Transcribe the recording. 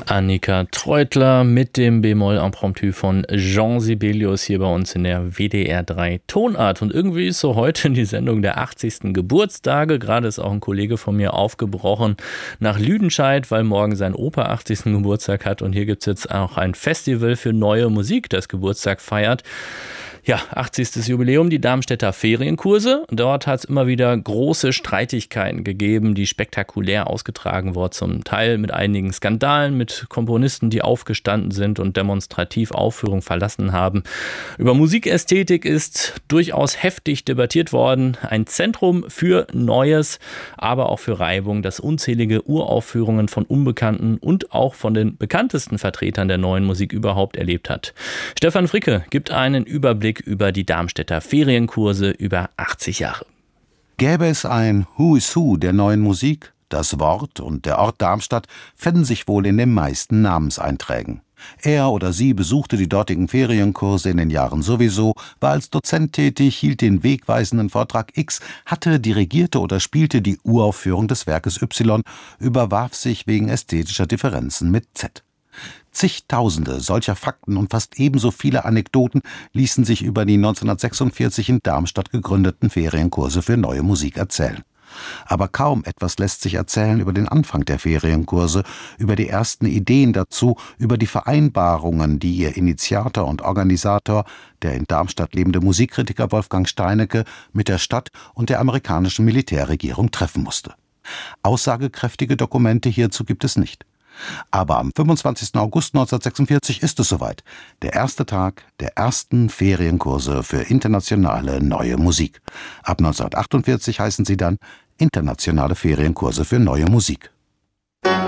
Annika Treutler mit dem B-Moll-Impromptu von Jean Sibelius hier bei uns in der WDR 3 Tonart. Und irgendwie ist so heute die Sendung der 80. Geburtstage. Gerade ist auch ein Kollege von mir aufgebrochen nach Lüdenscheid, weil morgen sein Opa 80. Geburtstag hat. Und hier gibt es jetzt auch ein Festival für neue Musik, das Geburtstag feiert. Ja, 80. Jubiläum, die Darmstädter Ferienkurse. Dort hat es immer wieder große Streitigkeiten gegeben, die spektakulär ausgetragen wurden, zum Teil mit einigen Skandalen, mit Komponisten, die aufgestanden sind und demonstrativ Aufführungen verlassen haben. Über Musikästhetik ist durchaus heftig debattiert worden. Ein Zentrum für Neues, aber auch für Reibung, das unzählige Uraufführungen von Unbekannten und auch von den bekanntesten Vertretern der neuen Musik überhaupt erlebt hat. Stefan Fricke gibt einen Überblick über die Darmstädter Ferienkurse über 80 Jahre. Gäbe es ein Who is Who der neuen Musik, das Wort und der Ort Darmstadt fänden sich wohl in den meisten Namenseinträgen. Er oder sie besuchte die dortigen Ferienkurse in den Jahren sowieso, war als Dozent tätig, hielt den wegweisenden Vortrag X, hatte, dirigierte oder spielte die Uraufführung des Werkes Y, überwarf sich wegen ästhetischer Differenzen mit Z. Zigtausende solcher Fakten und fast ebenso viele Anekdoten ließen sich über die 1946 in Darmstadt gegründeten Ferienkurse für neue Musik erzählen. Aber kaum etwas lässt sich erzählen über den Anfang der Ferienkurse, über die ersten Ideen dazu, über die Vereinbarungen, die ihr Initiator und Organisator, der in Darmstadt lebende Musikkritiker Wolfgang Steinecke, mit der Stadt und der amerikanischen Militärregierung treffen musste. Aussagekräftige Dokumente hierzu gibt es nicht. Aber am 25. August 1946 ist es soweit. Der erste Tag der ersten Ferienkurse für internationale neue Musik. Ab 1948 heißen sie dann Internationale Ferienkurse für neue Musik.